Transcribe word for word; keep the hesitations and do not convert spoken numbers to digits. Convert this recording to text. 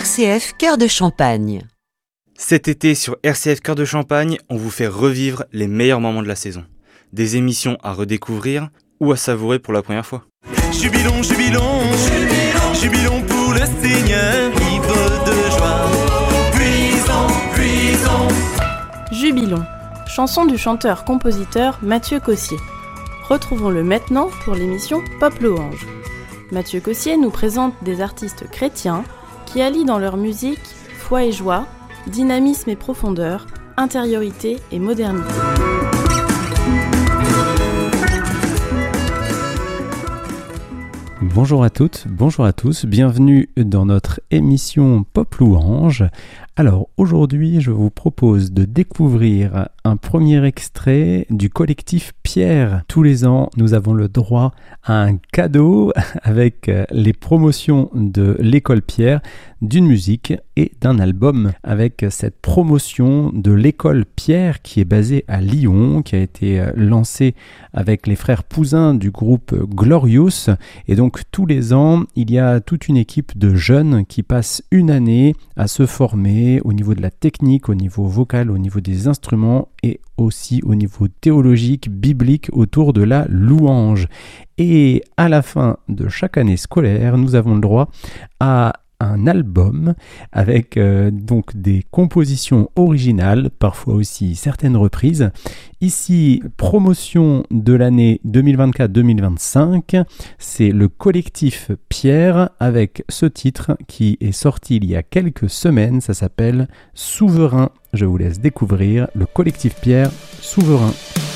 C F Cœur de Champagne. Cet été sur R C F Cœur de Champagne, on vous fait revivre les meilleurs moments de la saison. Des émissions à redécouvrir ou à savourer pour la première fois. Jubilons, jubilons, jubilons, jubilons pour le Seigneur, ivre de joie. Puisons, puisons. Jubilons, chanson du chanteur-compositeur Mathieu Cossier. Retrouvons-le maintenant pour l'émission Pop Louange. Mathieu Cossier nous présente des artistes chrétiens qui allient dans leur musique foi et joie, dynamisme et profondeur, intériorité et modernité. Bonjour à toutes, bonjour à tous, bienvenue dans notre émission Pop Louange. Alors aujourd'hui, je vous propose de découvrir un premier extrait du collectif Pierre. Tous les ans, nous avons le droit à un cadeau avec les promotions de l'école Pierre, d'une musique et d'un album. Avec cette promotion de l'école Pierre qui est basée à Lyon, qui a été lancée avec les frères Pouzin du groupe Glorious. Et donc tous les ans, il y a toute une équipe de jeunes qui passent une année à se former au niveau de la technique, au niveau vocal, au niveau des instruments et aussi au niveau théologique, biblique autour de la louange. Et à la fin de chaque année scolaire, nous avons le droit à un album avec euh, donc des compositions originales, parfois aussi certaines reprises. Ici, promotion de l'année deux mille vingt-quatre deux mille vingt-cinq, c'est le collectif Pierre avec ce titre qui est sorti il y a quelques semaines, ça s'appelle Souverain. Je vous laisse découvrir le collectif Pierre, Souverain.